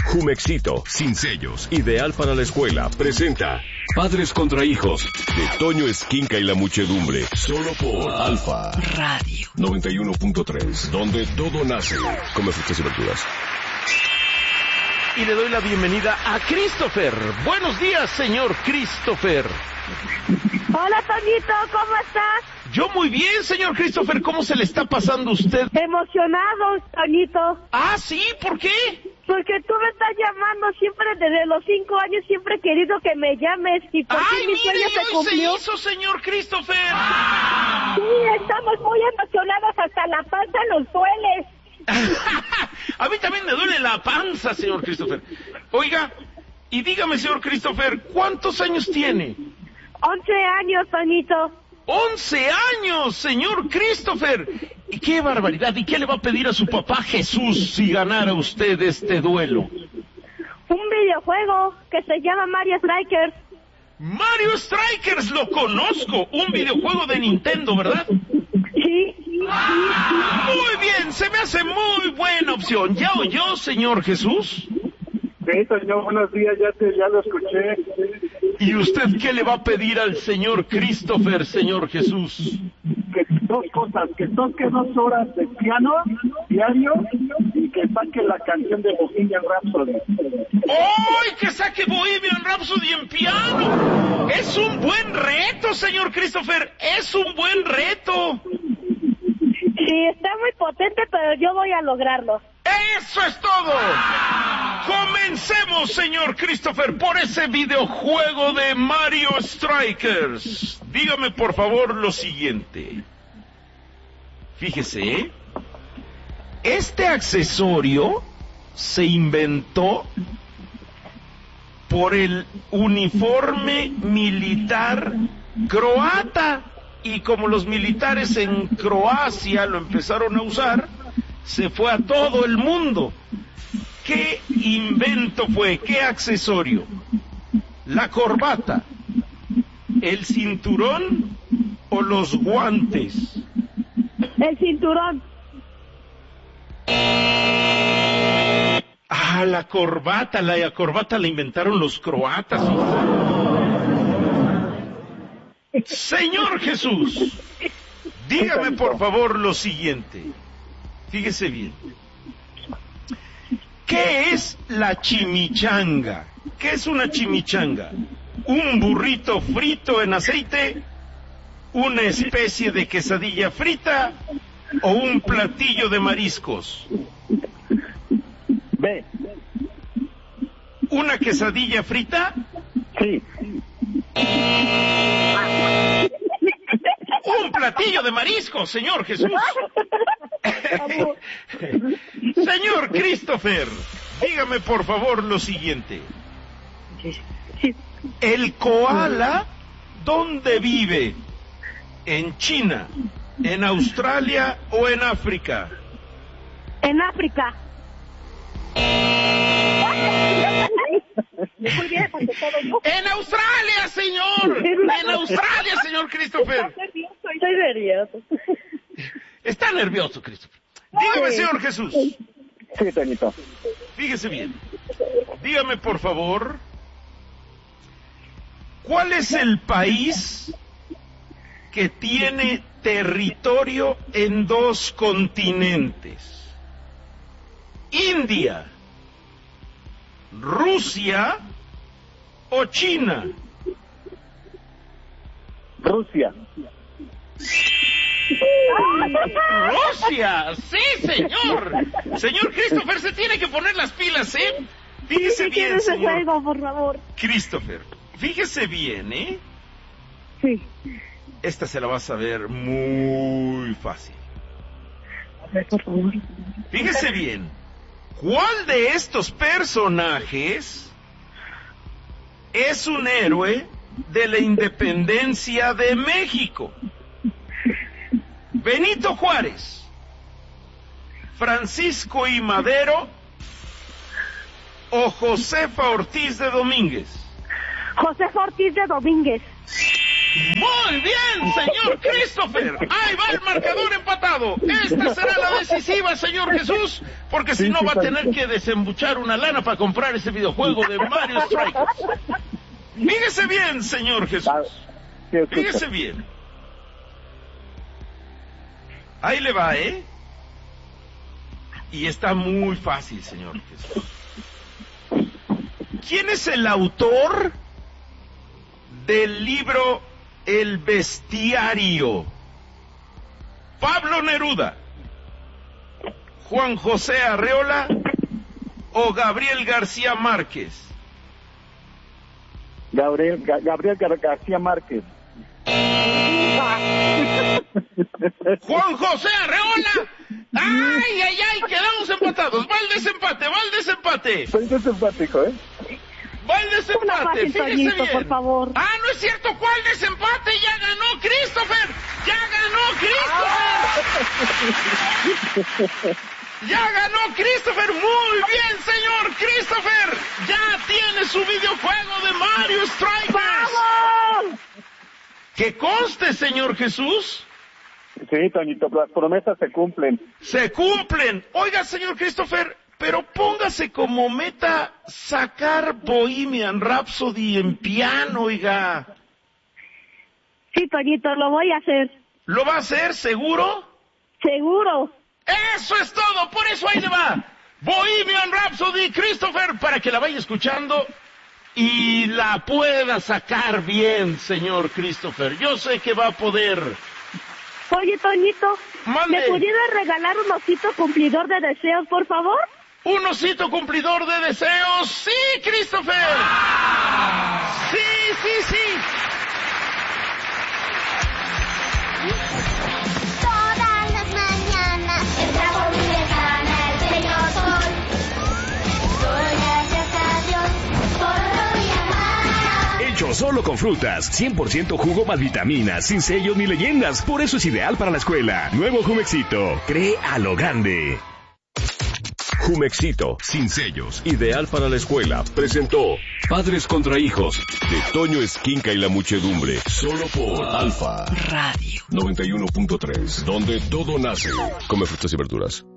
Jumexito, sin sellos, ideal para la escuela, presenta Padres contra Hijos, de Toño Esquinca y la muchedumbre, solo por Alfa Radio 91.3, donde todo nace. Come frutas y verduras. Y le doy la bienvenida a Christopher. Buenos días, señor Christopher. Hola, Toñito, ¿cómo estás? Yo muy bien, señor Christopher. ¿Cómo se le está pasando a usted? Emocionado, Toñito. Ah, ¿sí? ¿Por qué? Porque tú me estás llamando siempre desde los 5 años, siempre he querido que me llames y por fin mi sueño se cumplió. Se hizo, señor Christopher. Sí, estamos muy emocionados, hasta la panza nos duele. A mí también me duele la panza, señor Christopher. Oiga, y dígame, señor Christopher, ¿cuántos años tiene? 11 años, Toñito. 11 años, señor Christopher. Y qué barbaridad. ¿Y qué le va a pedir a su papá Jesús si ganara usted este duelo? Un videojuego que se llama Mario Strikers. Mario Strikers, lo conozco. Un videojuego de Nintendo, ¿verdad? Sí. Muy bien, se me hace muy buena opción. ¿Ya oyó, señor Jesús? Sí, señor, buenos días, ya lo escuché. ¿Y usted qué le va a pedir al señor Christopher, señor Jesús? Que dos cosas, que toque 2 horas de piano diario y que saque la canción de Bohemian Rhapsody. ¡Ay, que saque Bohemian Rhapsody en piano! Es un buen reto, señor Christopher, es un buen reto. Sí, está muy potente, pero yo voy a lograrlo. ¡Eso es todo! Comencemos, señor Christopher, por ese videojuego de Mario Strikers. Dígame, por favor, lo siguiente. Fíjese, ¿eh? Este accesorio se inventó por el uniforme militar croata. Y como los militares en Croacia lo empezaron a usar, se fue a todo el mundo. ¿Qué invento fue? ¿Qué accesorio? ¿La corbata, el cinturón o los guantes? El cinturón. Ah, la corbata la inventaron los croatas. Señor Jesús, dígame por favor lo siguiente. Fíjese bien. ¿Qué es la chimichanga? ¿Qué es una chimichanga? ¿Un burrito frito en aceite? ¿Una especie de quesadilla frita? ¿O un platillo de mariscos? B. ¿Una quesadilla frita? Sí. Un platillo de mariscos, señor Jesús. Señor Christopher, dígame por favor lo siguiente. ¿El koala dónde vive? ¿En China, en Australia o en África? En África. ¡En Australia, señor! ¡En Australia, señor Christopher! Estoy nervioso. Está nervioso, Christopher. Dígame, señor Jesús. Sí, Toñito. Fíjese bien. Dígame, por favor, ¿cuál es el país que tiene territorio en 2 continentes? ¿India, Rusia o China? Rusia. ¡Rusia! ¡Sí, señor! Señor Christopher, se tiene que poner las pilas, ¿eh? Fíjese bien, ese señor juego, por favor. Christopher. Fíjese bien, ¿eh? Sí. Esta se la va a saber muy fácil. A ver, por favor. Fíjese bien. ¿Cuál de estos personajes es un héroe de la independencia de México? ¿Benito Juárez, Francisco I. Madero o Josefa Ortiz de Domínguez? Josefa Ortiz de Domínguez. Muy bien, señor Christopher. Ahí va el marcador empatado. Esta será la decisiva, señor Jesús, porque si no va a tener que desembuchar una lana para comprar ese videojuego de Mario Strikers. Fíjese bien, señor Jesús. Fíjese bien. Ahí le va, ¿eh? Y está muy fácil, señor Jesús. ¿Quién es el autor del libro El Bestiario? ¿Pablo Neruda, Juan José Arreola o Gabriel García Márquez? Gabriel García Márquez. Juan José Arreola. ¡Ay! Quedamos empatados. Va el desempate. Soy desempático, ¿eh? Va el desempate, fíjese Toñito, bien. por favor. No es cierto, ¿cuál desempate? ¡Ya ganó Christopher! ¡Ya ganó Christopher! ¡Muy bien, señor Christopher! ¡Ya tiene su videojuego de Mario Strikers! ¡Vamos! Que conste, señor Jesús. Sí, Toñito, las promesas se cumplen. ¡Se cumplen! Oiga, señor Christopher, pero póngase como meta sacar Bohemian Rhapsody en piano, oiga. Sí, Toñito, lo voy a hacer. ¿Lo va a hacer, seguro? Seguro. ¡Eso es todo! Por eso ahí le va. Bohemian Rhapsody, Christopher, para que la vaya escuchando y la pueda sacar bien, señor Christopher. Yo sé que va a poder. Oye, Toñito, Mande. ¿me pudieras regalar un osito cumplidor de deseos, por favor? ¿Un osito cumplidor de deseos? ¡Sí, Christopher! ¡Sí! Todas las mañanas el trago me gana el señor Sol. Doy gracias a Dios por hoy amar. Hecho solo con frutas, 100% jugo más vitaminas, sin sellos ni leyendas. Por eso es ideal para la escuela. Nuevo Jumexito, cree a lo grande. Jumexito, sin sellos, ideal para la escuela, presentó Padres contra Hijos, de Toño Esquinca y la Muchedumbre, solo por Alfa Radio 91.3, donde todo nace. Come frutas y verduras.